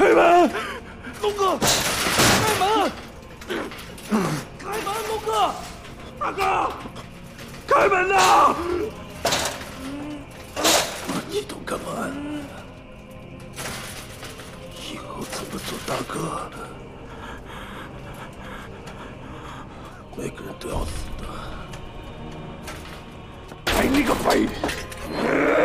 开门！ 龙哥，开门！开门，龙哥！ 大哥，开门呐！ 你懂干嘛？以后怎么做大哥？每个人都要死的。 哎，你个 baby！